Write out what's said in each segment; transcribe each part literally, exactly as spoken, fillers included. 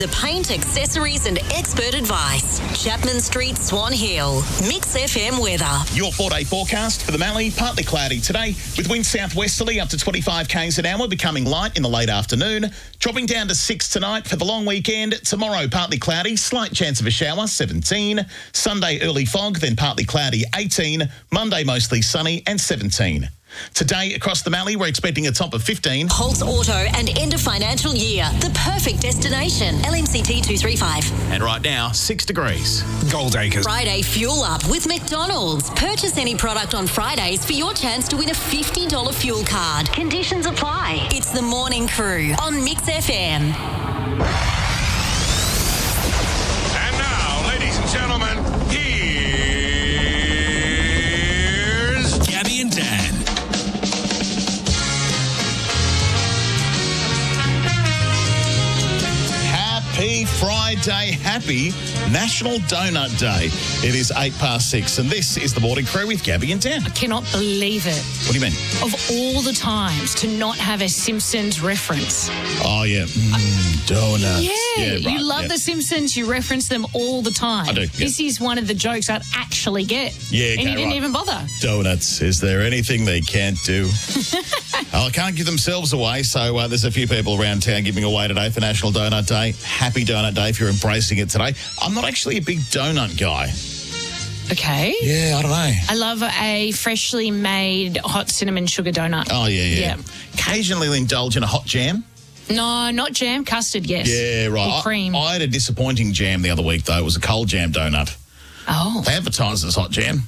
The paint, accessories and expert advice. Chapman Street, Swan Hill. Mix F M weather. Your four-day forecast for the Mallee, partly cloudy today with winds southwesterly up to twenty-five k's an hour, becoming light in the late afternoon, dropping down to six tonight for the long weekend. Tomorrow, partly cloudy, slight chance of a shower, seventeen. Sunday, early fog, then partly cloudy, eighteen. Monday, mostly sunny and seventeen. Today, across the Mallee, we're expecting a top of fifteen. Holtz Auto and end of financial year. The perfect destination. L M C T two three five. And right now, six degrees. Goldacres. Friday Fuel Up with McDonald's. Purchase any product on Fridays for your chance to win a fifty dollars fuel card. Conditions apply. It's the Morning Crew on Mix F M. And now, ladies and gentlemen, here's Gabby and Dan. Happy Friday, happy National Donut Day. It is eight past six, and this is the Morning Crew with Gabby and Dan. I cannot believe it. What do you mean? Of all the times to not have a Simpsons reference. Oh, yeah. Mm, donuts. Yeah, right, you love yeah. The Simpsons. You reference them all the time. I do, yeah. This is one of the jokes I'd actually get. Yeah, And okay, you didn't right. even bother. Donuts. Is there anything they can't do? Oh, I can't give themselves away, so uh, there's a few people around town giving away today for National Donut Day. Happy Donut Day if you're embracing it today. I'm not actually a big donut guy. Okay. Yeah, I don't know. I love a freshly made hot cinnamon sugar donut. Oh, yeah, yeah. Yeah. Occasionally we'll indulge in a hot jam. No, not jam, custard, yes. Yeah, right. Or cream. I, I had a disappointing jam the other week, though. It was a cold jam donut. oh. They advertised it as hot jam.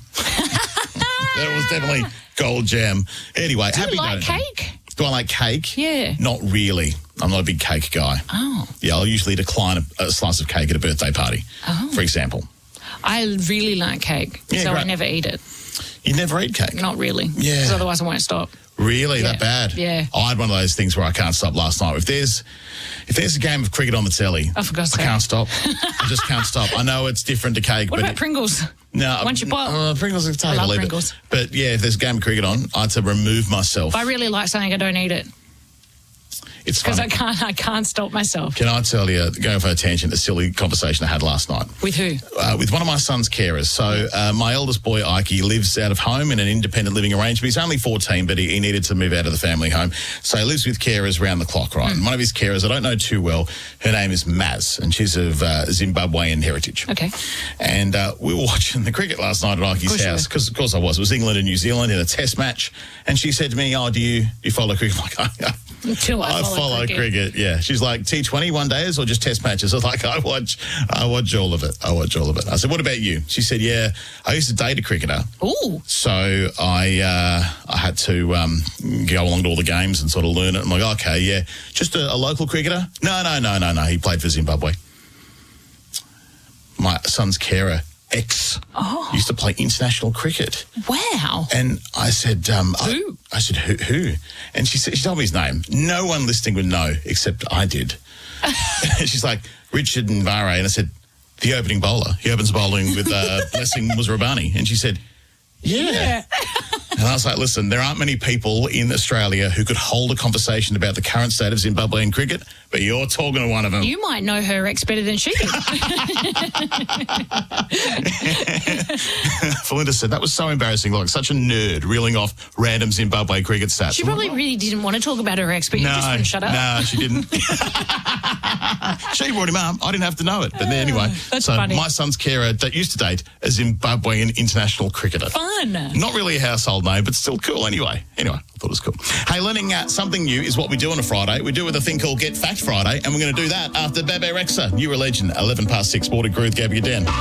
It was definitely cold jam. Anyway, Do happy you like donut. cake? Do I like cake? Yeah. Not really. I'm not a big cake guy. Oh. Yeah, I'll usually decline a, a slice of cake at a birthday party, Oh. for example. I really like cake, Yeah, so I great. never eat it. You never eat cake? Not really. Yeah. Because otherwise I won't stop. Really? Yeah. That bad? Yeah. I had one of those things where I can't stop last night. If there's if there's a game of cricket on the telly, Oh, for God's I sake. can't stop. I just can't stop. I know it's different to cake, What but about Pringles? no, Once you pop- uh, Pringles, I I love leave Pringles. It. But yeah, if there's a game of cricket on, I had to remove myself. If I really like something, I don't eat it. It's Because funny. I can't I can't stop myself. Can I tell you, going for a tangent, a silly conversation I had last night. With who? Uh, with one of my son's carers. So uh, my eldest boy, Ike, lives out of home in an independent living arrangement. He's only fourteen, but he, he needed to move out of the family home. So he lives with carers round the clock, right? Mm. And one of his carers, I don't know too well, her name is Maz, and she's of uh, Zimbabwean heritage. Okay. And uh, we were watching the cricket last night at Ike's course you house, were. because of course I was. It was England and New Zealand in a test match. And she said to me, oh, do you, you follow cricket? I'm like, I, Until I, I follow, follow cricket. cricket. Yeah, she's like T twenty one days or just test matches. I was like, I watch, I watch all of it. I watch all of it. I said, what about you? She said, yeah, I used to date a cricketer, Ooh. so I uh, I had to um, go along to all the games and sort of learn it. I'm like, okay, yeah, just a, a local cricketer? No, no, no, no, no. He played for Zimbabwe. My son's carer, ex, Oh. used to play international cricket. Wow. And I said, um, Who? I, I said, who, who? And she said, she told me his name. No one listening would know except I did. She's like, Richard Nvare. And I said, the opening bowler. He opens bowling with uh, Blessing Musrabani. And she said, yeah. Yeah. And I was like, listen, there aren't many people in Australia who could hold a conversation about the current state of Zimbabwean cricket, but you're talking to one of them. You might know her ex better than she did. Felinda said, that was so embarrassing, like such a nerd reeling off random Zimbabwe cricket stats. She probably really didn't want to talk about her ex, but you just wouldn't shut up. No, she didn't. She brought him up. I didn't have to know it. But anyway, That's so funny. my son's carer that used to date a Zimbabwean international cricketer. Fun. Not really a household name, but still cool anyway. Anyway, I thought it was cool. Hey, learning uh, something new is what we do on a Friday. We do it with a thing called Get Fact Friday, and we're going to do that after Bebe Rexha, You're a Legend, eleven past six, Morning Crew with Gabby and Dan.